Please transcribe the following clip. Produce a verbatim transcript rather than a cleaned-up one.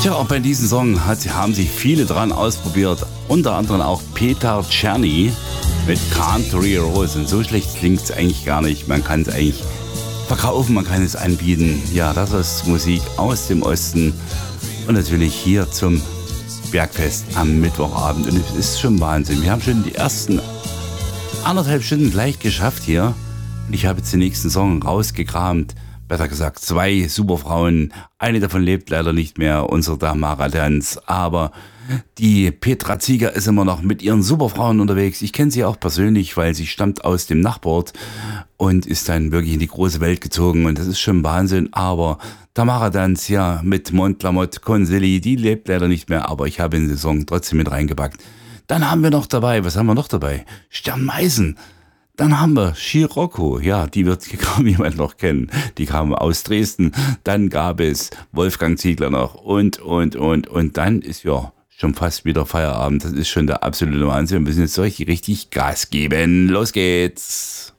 Tja, auch bei diesem Song hat, haben sich viele dran ausprobiert. Unter anderem auch Peter Czerny mit Country Rose. Und so schlecht klingt es eigentlich gar nicht. Man kann es eigentlich verkaufen, man kann es anbieten. Ja, das ist Musik aus dem Osten. Und natürlich hier zum Bergfest am Mittwochabend. Und es ist schon Wahnsinn. Wir haben schon die ersten anderthalb Stunden gleich geschafft hier. Und ich habe jetzt den nächsten Song rausgekramt. Besser gesagt, zwei Superfrauen. Eine davon lebt leider nicht mehr, unsere Tamara Tanz. Aber die Petra Zieger ist immer noch mit ihren Superfrauen unterwegs. Ich kenne sie auch persönlich, weil sie stammt aus dem Nachbarort und ist dann wirklich in die große Welt gezogen. Und das ist schon Wahnsinn. Aber Tamara Tanz, ja, mit Montlamotte Consili, die lebt leider nicht mehr. Aber ich habe den Song trotzdem mit reingepackt. Dann haben wir noch dabei, was haben wir noch dabei? Stern Meißen. Dann haben wir Scirocco, ja, die wird kaum jemand noch kennen. Die kam aus Dresden. Dann gab es Wolfgang Ziegler noch und, und, und. Und dann ist ja schon fast wieder Feierabend. Das ist schon der absolute Wahnsinn. Wir müssen jetzt richtig, richtig Gas geben. Los geht's.